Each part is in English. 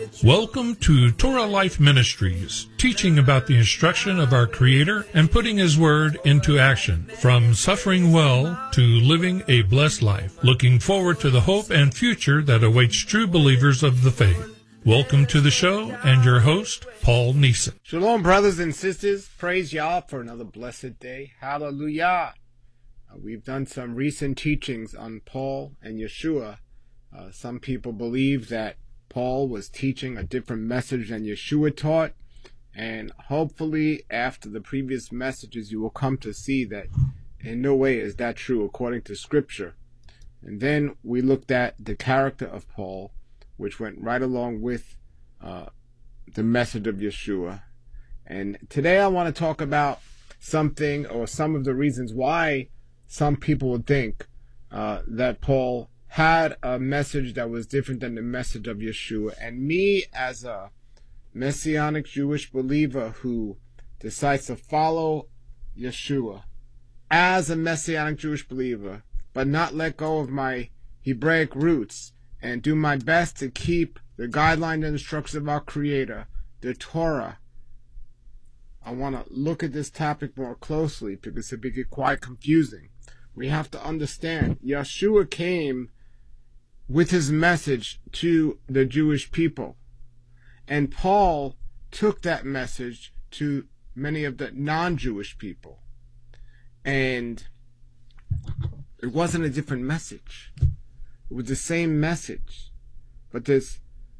Welcome to Torah Life Ministries, teaching about the instruction of our Creator and putting His Word into action, from suffering well to living a blessed life, looking forward to the hope and future that awaits true believers of the faith. Welcome to the show and your host, Paul Neeson. Shalom, brothers and sisters. Praise Yah for another blessed day. Hallelujah. We've done some recent teachings on Paul and Yeshua. Some people believe that Paul was teaching a different message than Yeshua taught, and hopefully after the previous messages you will come to see that in no way is that true according to Scripture. And then we looked at the character of Paul, which went right along with the message of Yeshua. And today I want to talk about something, or some of the reasons why some people would think that Paul had a message that was different than the message of Yeshua. And me, as a Messianic Jewish believer who decides to follow Yeshua, as a Messianic Jewish believer, but not let go of my Hebraic roots, and do my best to keep the guidelines and instructions of our Creator, the Torah, I want to look at this topic more closely because it can get quite confusing. We have to understand, Yeshua came with his message to the Jewish people, and Paul took that message to many of the non-Jewish people, and it wasn't a different message. It was the same message, but there's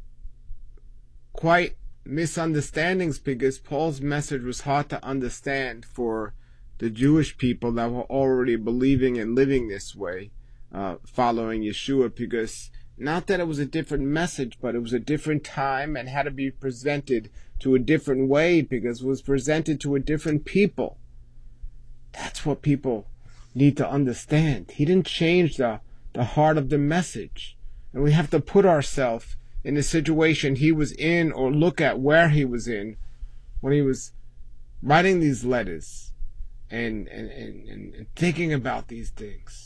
quite misunderstandings because Paul's message was hard to understand for the Jewish people that were already believing and living this way, following Yeshua, because not that it was a different message, but it was a different time and had to be presented to a different way because it was presented to a different people. That's what people need to understand. He didn't change the heart of the message. And we have to put ourselves in the situation he was in, or look at where he was in when he was writing these letters and thinking about these things.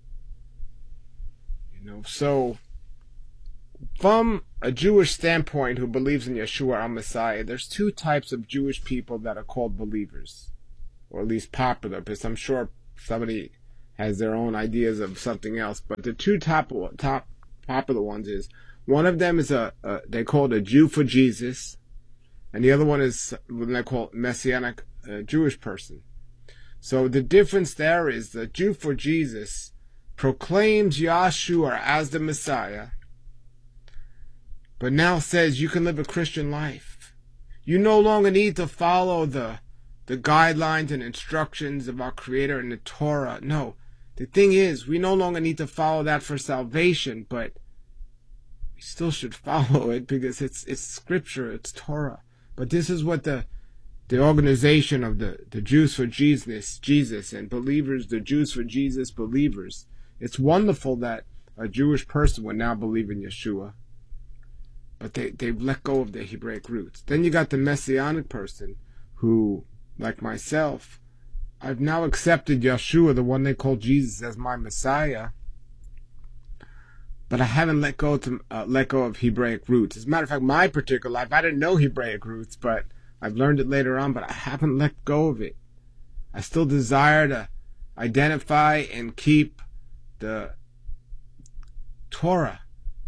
So from a Jewish standpoint who believes in Yeshua, our Messiah, there's two types of Jewish people that are called believers, or at least popular, because I'm sure somebody has their own ideas of something else. But the two top popular ones is, one of them is they call it a Jew for Jesus, and the other one is what they call Messianic Jewish person. So the difference there is the Jew for Jesus proclaims Yeshua as the Messiah, but now says you can live a Christian life. You no longer need to follow the guidelines and instructions of our Creator in the Torah. No, the thing is, we no longer need to follow that for salvation, but we still should follow it because it's Scripture, it's Torah. But this is what the organization of the Jews for Jesus and believers, the Jews for Jesus believers. It's wonderful that a Jewish person would now believe in Yeshua, but they've let go of their Hebraic roots. Then you got the Messianic person who, like myself, I've now accepted Yeshua, the one they call Jesus, as my Messiah, but I haven't let go of Hebraic roots. As a matter of fact, my particular life, I didn't know Hebraic roots, but I've learned it later on, but I haven't let go of it. I still desire to identify and keep the Torah.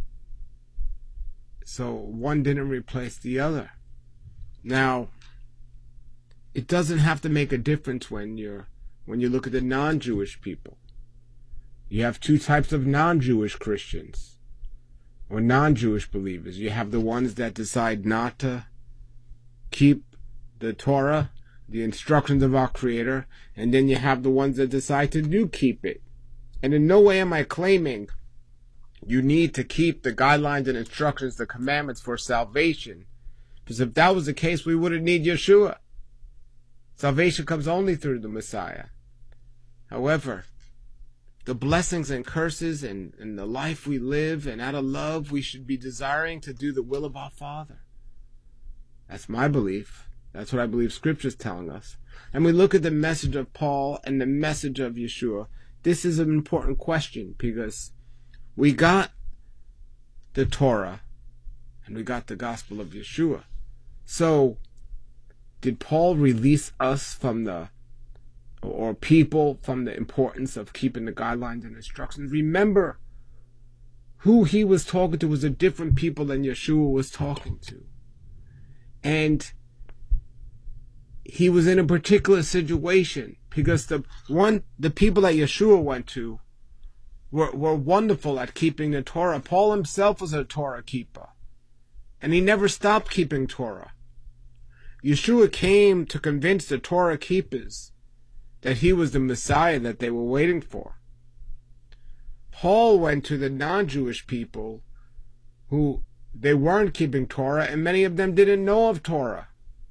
So one didn't replace the other. Now, it doesn't have to make a difference when you look at the non-Jewish people. You have two types of non-Jewish Christians, or non-Jewish believers. You have the ones that decide not to keep the Torah, the instructions of our Creator, and then you have the ones that decide to do keep it. And in no way am I claiming you need to keep the guidelines and instructions, the commandments for salvation, because if that was the case, we wouldn't need Yeshua. Salvation comes only through the Messiah. However, the blessings and curses and the life we live, and out of love, we should be desiring to do the will of our Father. That's my belief. That's what I believe Scripture is telling us. And we look at the message of Paul and the message of Yeshua. This is an important question because we got the Torah, and we got the gospel of Yeshua. So, did Paul release us or people from the importance of keeping the guidelines and instructions? Remember, who he was talking to was a different people than Yeshua was talking to. And he was in a particular situation because the people that Yeshua went to were wonderful at keeping the Torah. Paul himself was a Torah keeper, and he never stopped keeping Torah. Yeshua came to convince the Torah keepers that he was the Messiah that they were waiting for. Paul went to the non-Jewish people who they weren't keeping Torah, and many of them didn't know of Torah.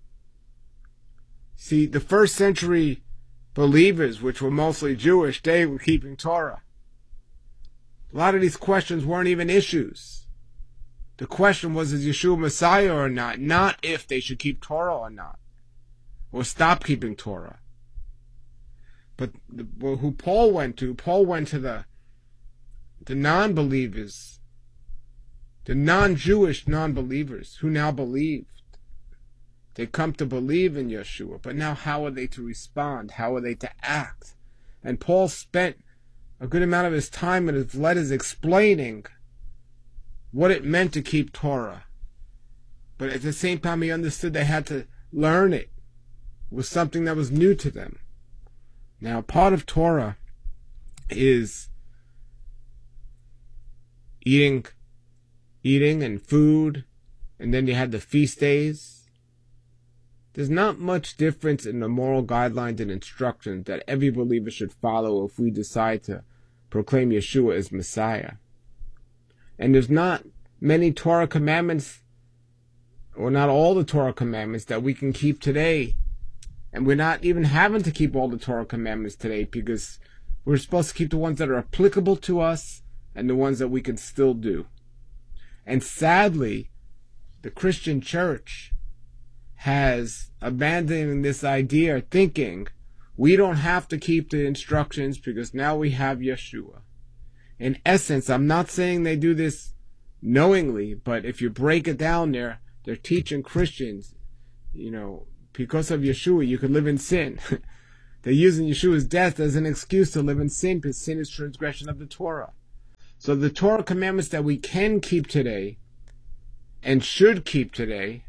See, the first century believers, which were mostly Jewish, they were keeping Torah. A lot of these questions weren't even issues. The question was, is Yeshua Messiah or not if they should keep Torah or not, or stop keeping Torah. But who Paul went to the non-believers, the non-Jewish non-believers who now believed. They come to believe in Yeshua, but now how are they to respond? How are they to act? And Paul spent a good amount of his time in his letters explaining what it meant to keep Torah. But at the same time, he understood they had to learn it. It was something that was new to them. Now, part of Torah is eating and food, and then you had the feast days. There's not much difference in the moral guidelines and instructions that every believer should follow if we decide to proclaim Yeshua as Messiah. And there's not many Torah commandments, or not all the Torah commandments that we can keep today. And we're not even having to keep all the Torah commandments today because we're supposed to keep the ones that are applicable to us and the ones that we can still do. And sadly, the Christian church has abandoned this idea, thinking we don't have to keep the instructions because now we have Yeshua. In essence, I'm not saying they do this knowingly, but if you break it down there, they're teaching Christians, because of Yeshua, you could live in sin. They're using Yeshua's death as an excuse to live in sin because sin is transgression of the Torah. So the Torah commandments that we can keep today and should keep today,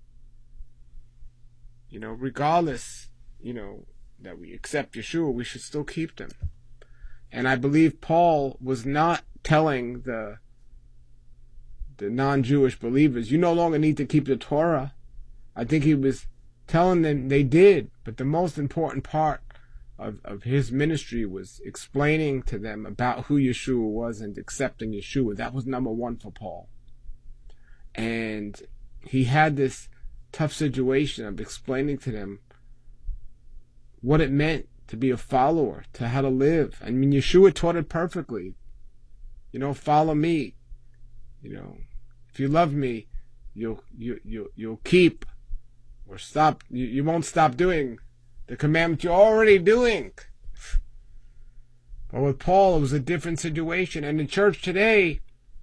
regardless, that we accept Yeshua, we should still keep them. And I believe Paul was not telling the non-Jewish believers, you no longer need to keep the Torah. I think he was telling them they did, but the most important part of his ministry was explaining to them about who Yeshua was and accepting Yeshua. That was number one for Paul. And he had this tough situation of explaining to them what it meant to be a follower, to how to live. I mean, Yeshua taught it perfectly. Follow me. If you love me, you'll keep or stop. You won't stop doing the commandment you're already doing. But with Paul, it was a different situation. And the church today,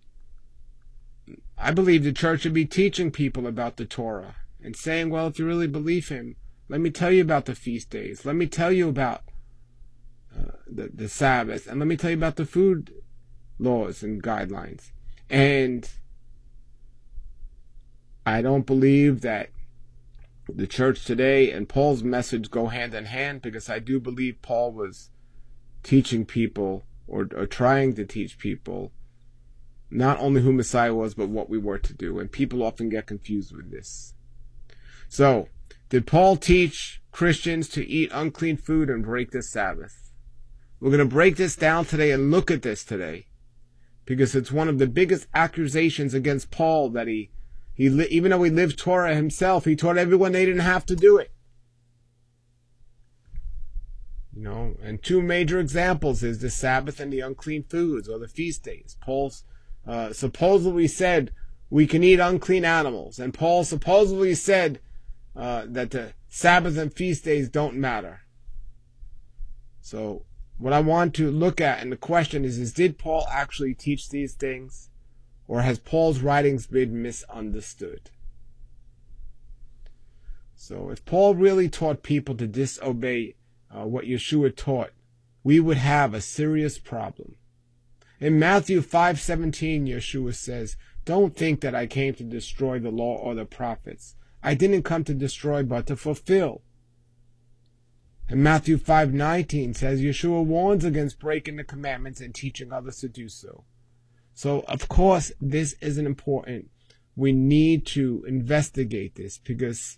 I believe the church should be teaching people about the Torah and saying, well, if you really believe him, let me tell you about the feast days. Let me tell you about the Sabbath. And let me tell you about the food laws and guidelines. And I don't believe that the church today and Paul's message go hand in hand, because I do believe Paul was teaching people or trying to teach people not only who Messiah was, but what we were to do. And people often get confused with this. So, did Paul teach Christians to eat unclean food and break the Sabbath? We're going to break this down today and look at this today, because it's one of the biggest accusations against Paul, that he even though he lived Torah himself, he taught everyone they didn't have to do it. And two major examples is the Sabbath and the unclean foods, or the feast days. Paul supposedly said we can eat unclean animals, and Paul supposedly said that the Sabbath and feast days don't matter. So what I want to look at, and the question is did Paul actually teach these things? Or has Paul's writings been misunderstood? So if Paul really taught people to disobey what Yeshua taught, we would have a serious problem. In Matthew 5:17, Yeshua says, "Don't think that I came to destroy the law or the prophets. I didn't come to destroy, but to fulfill." And Matthew 5:19 says Yeshua warns against breaking the commandments and teaching others to do so. So, of course, this isn't important. We need to investigate this because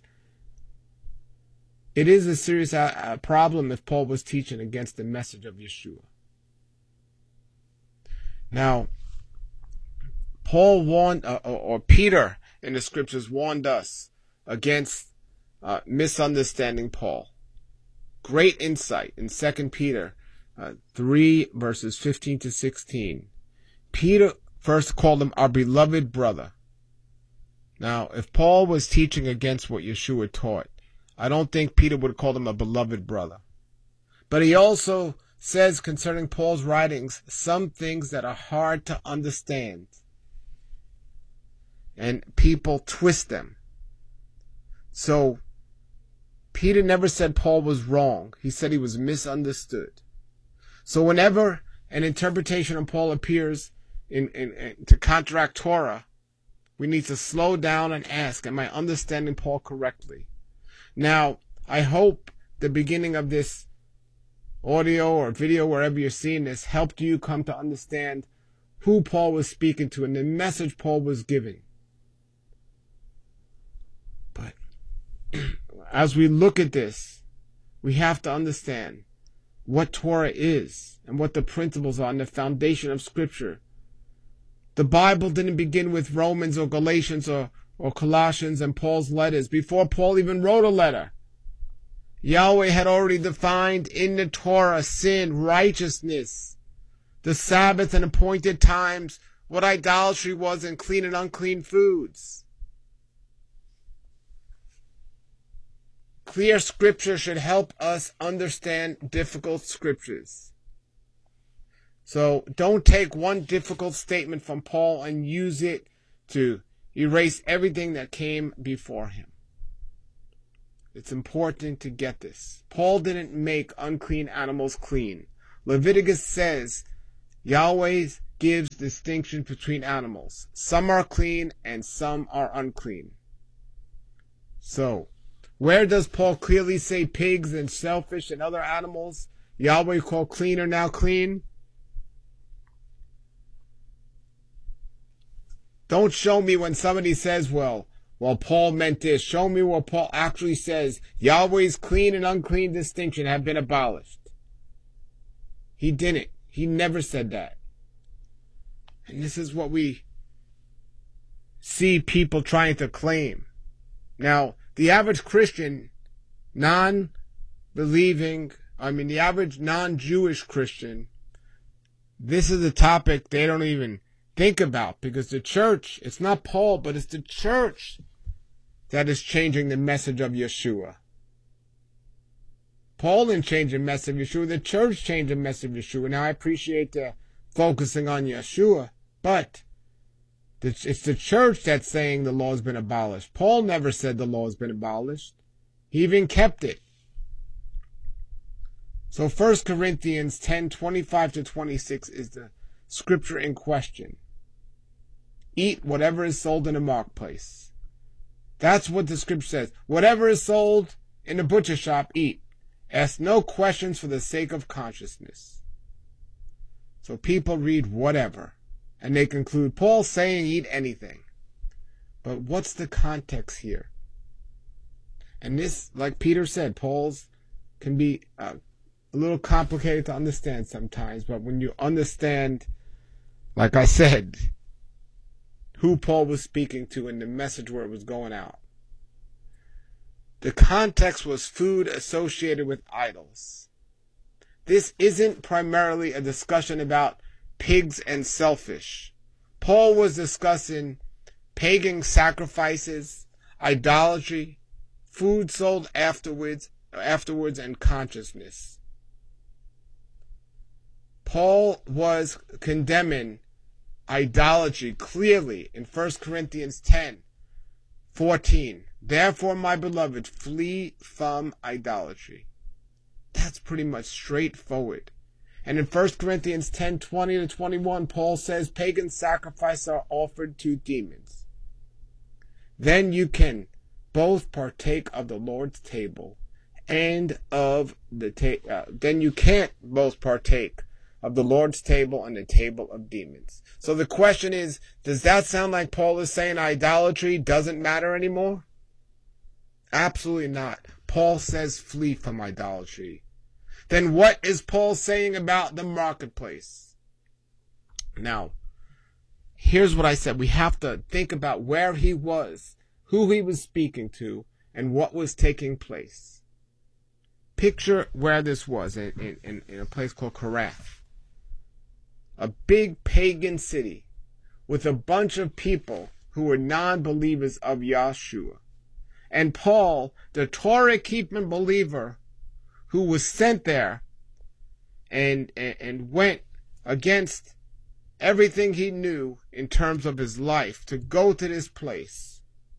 it is a serious problem if Paul was teaching against the message of Yeshua. Now, Paul warned, or Peter in the scriptures warned us against misunderstanding Paul. Great insight in 2 Peter 3 verses 15 to 16. Peter first called him our beloved brother. Now, if Paul was teaching against what Yeshua taught, I don't think Peter would have called him a beloved brother. But he also says concerning Paul's writings some things that are hard to understand. And people twist them. So, Peter never said Paul was wrong. He said he was misunderstood. So whenever an interpretation of Paul appears to counteract Torah, we need to slow down and ask, am I understanding Paul correctly? Now, I hope the beginning of this audio or video, wherever you're seeing this, helped you come to understand who Paul was speaking to and the message Paul was giving. But as we look at this, we have to understand what Torah is and what the principles are and the foundation of Scripture. The Bible didn't begin with Romans or Galatians or Colossians and Paul's letters. Before Paul even wrote a letter, Yahweh had already defined in the Torah sin, righteousness, the Sabbath and appointed times, what idolatry was, and clean and unclean foods. Clear Scripture should help us understand difficult Scriptures. So don't take one difficult statement from Paul and use it to erase everything that came before him. It's important to get this. Paul didn't make unclean animals clean. Leviticus says Yahweh gives distinction between animals. Some are clean and some are unclean. So, where does Paul clearly say pigs and shellfish and other animals Yahweh called clean are now clean? Don't show me when somebody says, well, Paul meant this. Show me where Paul actually says Yahweh's clean and unclean distinction have been abolished. He didn't. He never said that. And this is what we see people trying to claim. Now, the average Christian, the average non-Jewish Christian, this is a topic they don't even think about, because the church, it's not Paul, but it's the church that is changing the message of Yeshua. Paul didn't change the message of Yeshua, the church changed the message of Yeshua. Now I appreciate the focusing on Yeshua, but it's the church that's saying the law has been abolished. Paul never said the law has been abolished. He even kept it. So 1 Corinthians 10:25-26 is the scripture in question. Eat whatever is sold in the marketplace. That's what the scripture says. Whatever is sold in the butcher shop, eat. Ask no questions for the sake of consciousness. So people read whatever, and they conclude Paul's saying eat anything. But what's the context here? And this, like Peter said, Paul's can be a little complicated to understand sometimes, but when you understand, like I said, who Paul was speaking to and the message where it was going out. The context was food associated with idols. This isn't primarily a discussion about pigs and shellfish. Paul was discussing pagan sacrifices, idolatry, food sold afterwards, and consciousness. Paul was condemning idolatry clearly in 1 Corinthians 10:14. Therefore, my beloved, flee from idolatry. That's pretty much straightforward. And in 1 Corinthians 10:20-21, Paul says pagan sacrifices are offered to demons. Then you can both partake of the Lord's table and of the then you can't both partake of the Lord's table and the table of demons. So the question is, does that sound like Paul is saying idolatry doesn't matter anymore? Absolutely not. Paul says flee from idolatry. Then what is Paul saying about the marketplace? Now, here's what I said. We have to think about where he was, who he was speaking to, and what was taking place. Picture where this was, in a place called Corinth. A big pagan city with a bunch of people who were non-believers of Yeshua. And Paul, the Torah-keeping believer, who was sent there and went against everything he knew in terms of his life to go to this place,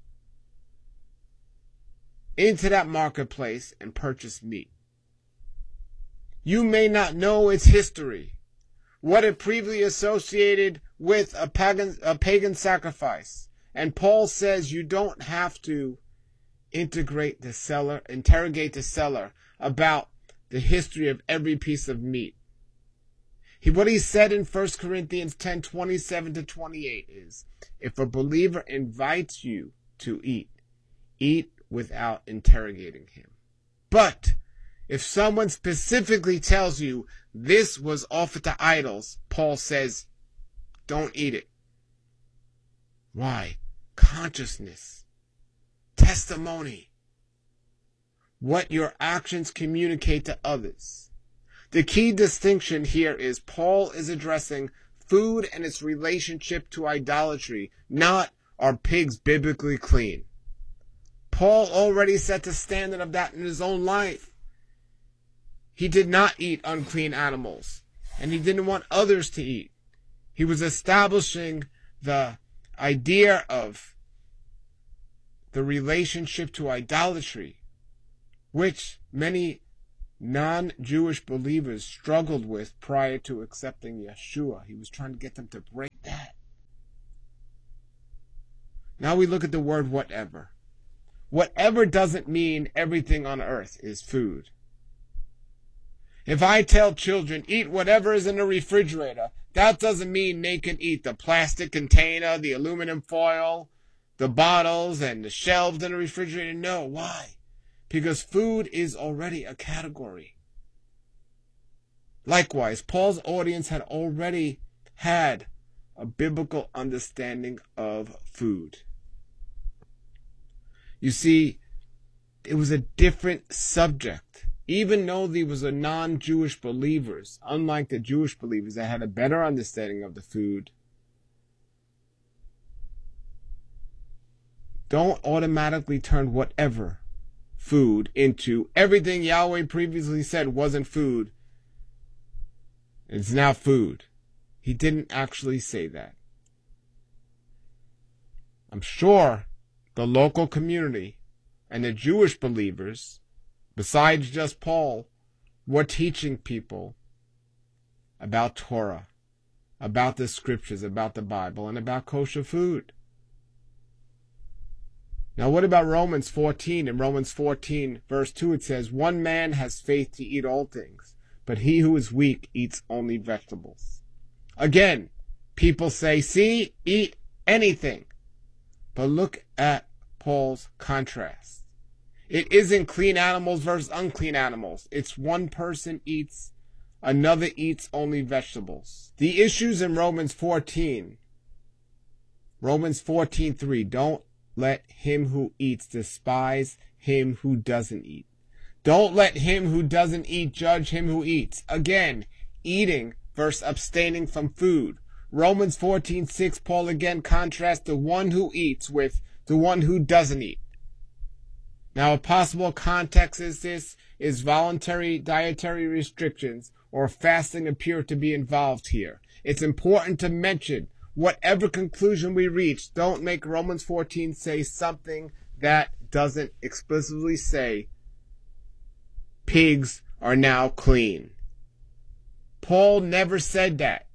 into that marketplace and purchase meat. You may not know its history, what it previously associated with a pagan sacrifice. And Paul says you don't have to interrogate the seller about the history of every piece of meat. What he said in 1 Corinthians 10:27-28 is, if a believer invites you to eat, eat without interrogating him. But if someone specifically tells you this was offered to idols, Paul says, don't eat it. Why? Consciousness, testimony, what your actions communicate to others. The key distinction here is Paul is addressing food and its relationship to idolatry, not are pigs biblically clean. Paul already set the standard of that in his own life. He did not eat unclean animals, and he didn't want others to eat. He was establishing the idea of the relationship to idolatry, which many non-Jewish believers struggled with prior to accepting Yeshua. He was trying to get them to break that. Now we look at the word whatever. Whatever doesn't mean everything on earth is food. If I tell children, eat whatever is in the refrigerator, that doesn't mean they can eat the plastic container, the aluminum foil, the bottles, and the shelves in the refrigerator. No, why? Because food is already a category. Likewise, Paul's audience had already had a biblical understanding of food. You see, it was a different subject. Even though there was a non-Jewish believers, unlike the Jewish believers that had a better understanding of the food, don't automatically turn whatever food into everything Yahweh previously said wasn't food. It's now food. He didn't actually say that. I'm sure the local community and the Jewish believers, besides just Paul, were teaching people about Torah, about the scriptures, about the Bible, and about kosher food. Now what about Romans 14? In Romans 14, verse 2, it says, one man has faith to eat all things, but he who is weak eats only vegetables. Again, people say, see, eat anything. But look at Paul's contrast. It isn't clean animals versus unclean animals. It's one person eats, another eats only vegetables. The issues in Romans 14, Romans 14:3, don't let him who eats despise him who doesn't eat. Don't let him who doesn't eat judge him who eats. Again, eating versus abstaining from food. Romans 14:6, Paul again contrasts the one who eats with the one who doesn't eat. Now, a possible context is voluntary dietary restrictions or fasting appear to be involved here. It's important to mention whatever conclusion we reach, don't make Romans 14 say something that doesn't explicitly say pigs are now clean. Paul never said that.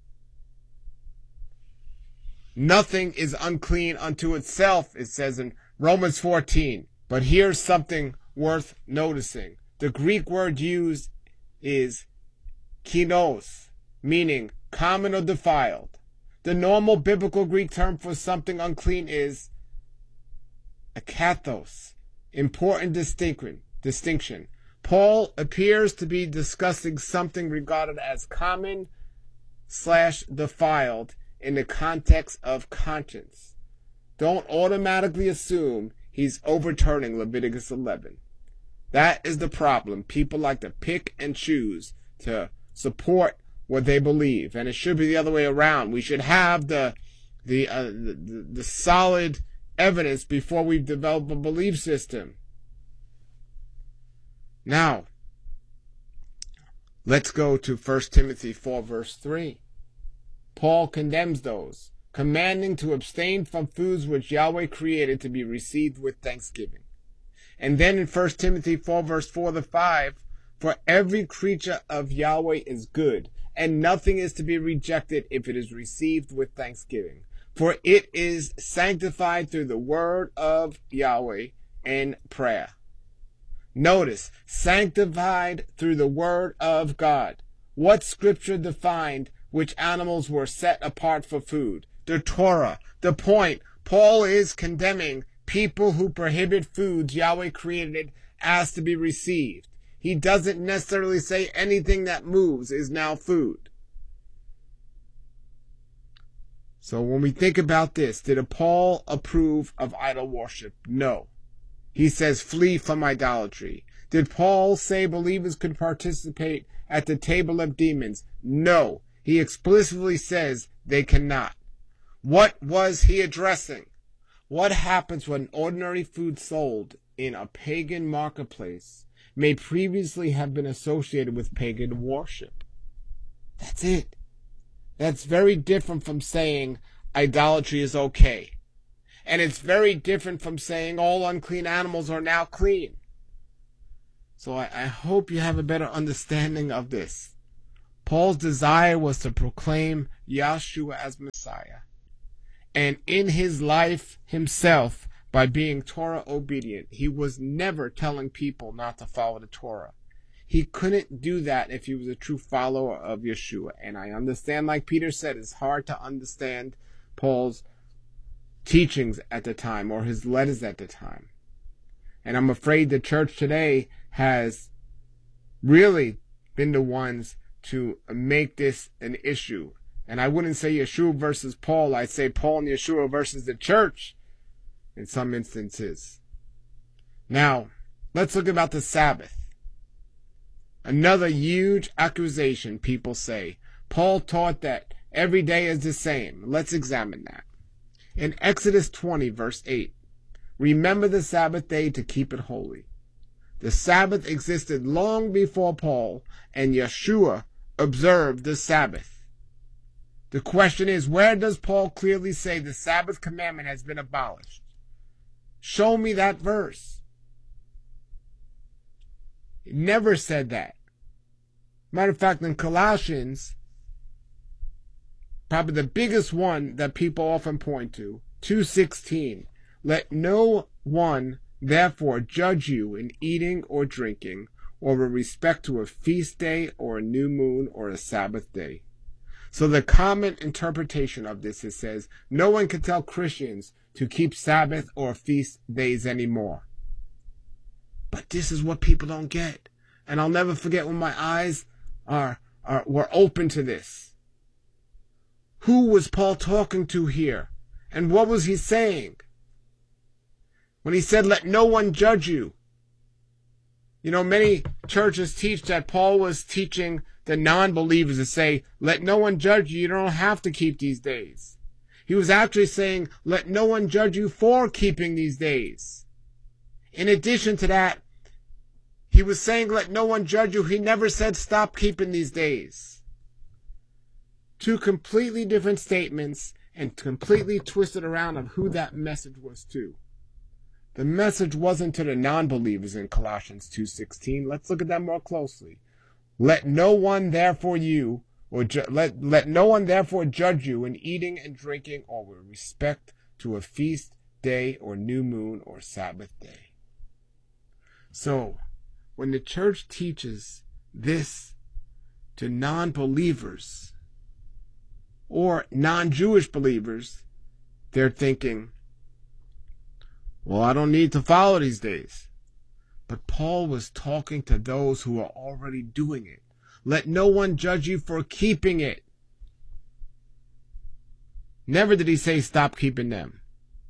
Nothing is unclean unto itself, it says in Romans 14. But here's something worth noticing. The Greek word used is kinos, meaning common or defiled. The normal biblical Greek term for something unclean is akathos. Important distinction. Paul appears to be discussing something regarded as common/defiled in the context of conscience. Don't automatically assume he's overturning Leviticus 11. That is the problem. People like to pick and choose to support what they believe, and it should be the other way around. We should have the solid evidence before we develop a belief system. Now, let's go to 1 Timothy 4 verse 3. Paul condemns those, commanding to abstain from foods which Yahweh created to be received with thanksgiving. And then in 1 Timothy 4 verse 4-5, for every creature of Yahweh is good, and nothing is to be rejected if it is received with thanksgiving. For it is sanctified through the word of Yahweh and prayer. Notice, sanctified through the word of God. What scripture defined which animals were set apart for food? The Torah. The point, Paul is condemning people who prohibit foods Yahweh created as to be received. He doesn't necessarily say anything that moves is now food. So when we think about this, did Paul approve of idol worship? No. He says, flee from idolatry. Did Paul say believers could participate at the table of demons? No. He explicitly says they cannot. What was he addressing? What happens when ordinary food sold in a pagan marketplace may previously have been associated with pagan worship? That's it. That's very different from saying idolatry is okay. And it's very different from saying all unclean animals are now clean. So I hope you have a better understanding of this. Paul's desire was to proclaim Yahshua as Messiah. And in his life himself, by being Torah obedient, he was never telling people not to follow the Torah. He couldn't do that if he was a true follower of Yeshua. And I understand, like Peter said, it's hard to understand Paul's teachings at the time or his letters at the time. And I'm afraid the church today has really been the ones to make this an issue. And I wouldn't say Yeshua versus Paul. I'd say Paul and Yeshua versus the church in some instances. Now, let's look about the Sabbath. Another huge accusation people say. Paul taught that every day is the same. Let's examine that. In Exodus 20, verse 8, remember the Sabbath day to keep it holy. The Sabbath existed long before Paul, and Yeshua observed the Sabbath. The question is, where does Paul clearly say the Sabbath commandment has been abolished? Show me that verse. It never said that. Matter of fact, in Colossians, probably the biggest one that people often point to, 2:16, let no one therefore judge you in eating or drinking, or with respect to a feast day or a new moon or a Sabbath day. So the common interpretation of this, it says, no one can tell Christians to keep Sabbath or feast days anymore. But this is what people don't get. And I'll never forget when my eyes were open to this. Who was Paul talking to here? And what was he saying? When he said, let no one judge you. You know, many churches teach that Paul was teaching the non-believers to say, let no one judge you. You don't have to keep these days. He was actually saying, let no one judge you for keeping these days. In addition to that, he was saying, let no one judge you. He never said, stop keeping these days. Two completely different statements and completely twisted around of who that message was to. The message wasn't to the non-believers in Colossians 2:16. Let's look at that more closely. Let no one therefore let no one therefore judge you in eating and drinking or with respect to a feast day or new moon or Sabbath day. So, when the church teaches this to non-believers or non-Jewish believers, they're thinking, well, I don't need to follow these days. But Paul was talking to those who are already doing it. Let no one judge you for keeping it. Never did he say stop keeping them.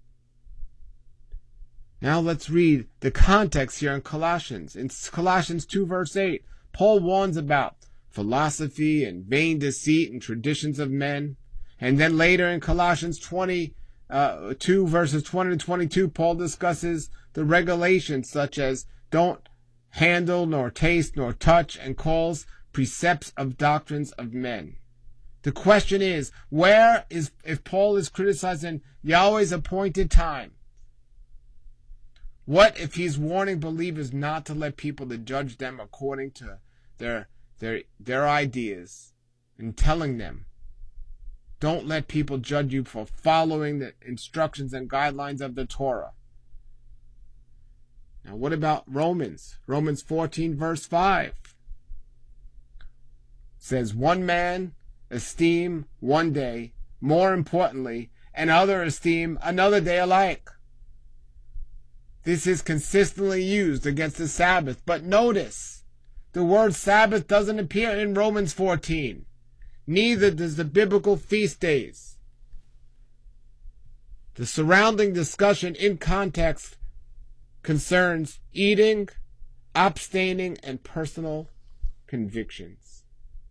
Now let's read the context here in Colossians. In Colossians 2 verse 8, Paul warns about philosophy and vain deceit and traditions of men. And then later in Colossians 2 verses 20 to 22, Paul discusses the regulations such as don't handle nor taste nor touch, and calls precepts of doctrines of men. The question is, if Paul is criticizing Yahweh's appointed time, what if he's warning believers not to let people to judge them according to their ideas, and telling them, don't let people judge you for following the instructions and guidelines of the Torah? Now what about Romans? Romans 14 verse 5 says, one man esteem one day more importantly, and other esteem another day alike. This is consistently used against the Sabbath. But notice, the word Sabbath doesn't appear in Romans 14. Neither does the biblical feast days. The surrounding discussion in context concerns eating, abstaining, and personal convictions.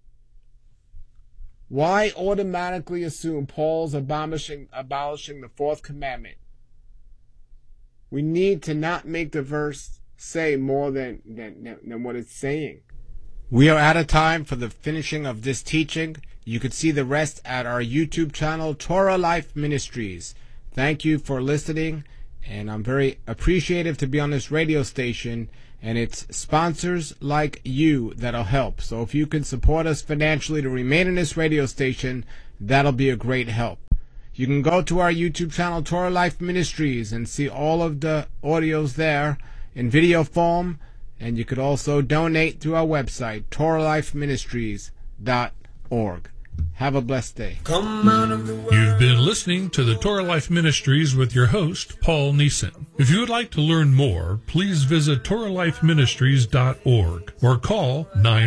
Why automatically assume Paul's abolishing the fourth commandment? We need to not make the verse say more than what it's saying. We are out of time for the finishing of this teaching. You can see the rest at our YouTube channel, Torah Life Ministries. Thank you for listening, and I'm very appreciative to be on this radio station, and it's sponsors like you that'll help. So if you can support us financially to remain in this radio station, that'll be a great help. You can go to our YouTube channel, Torah Life Ministries, and see all of the audios there in video form. And you could also donate through our website, TorahLifeMinistries.org. Have a blessed day. You've been listening to the Torah Life Ministries with your host, Paul Neeson. If you would like to learn more, please visit TorahLifeMinistries.org or call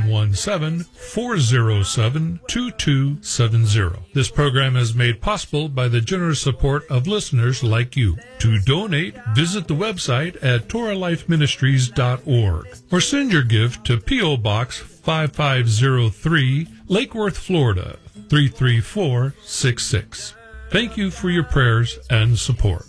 917-407-2270. This program is made possible by the generous support of listeners like you. To donate, visit the website at TorahLifeMinistries.org or send your gift to P.O. Box 5503, Lake Worth, Florida, 33466. Thank you for your prayers and support.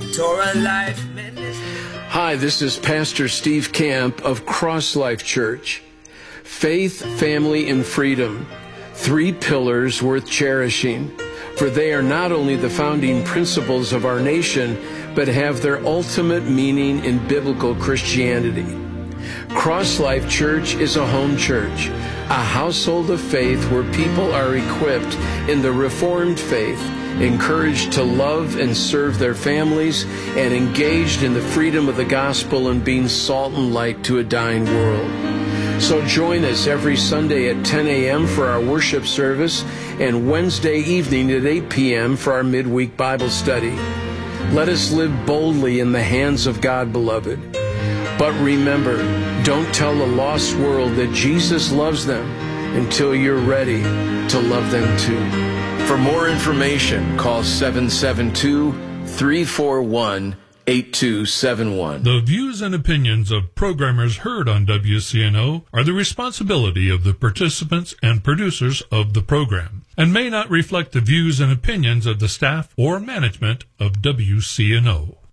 Hi, this is Pastor Steve Camp of Cross Life Church. Faith, family, and freedom. 3 pillars worth cherishing, for they are not only the founding principles of our nation, but have their ultimate meaning in biblical Christianity. Cross Life Church is a home church, a household of faith where people are equipped in the Reformed faith, encouraged to love and serve their families, and engaged in the freedom of the gospel and being salt and light to a dying world. So join us every Sunday at 10 a.m. for our worship service and Wednesday evening at 8 p.m. for our midweek Bible study. Let us live boldly in the hands of God, beloved. But remember, don't tell the lost world that Jesus loves them until you're ready to love them too. For more information, call 772-341-8271. The views and opinions of programmers heard on WCNO are the responsibility of the participants and producers of the program, and may not reflect the views and opinions of the staff or management of WCNO.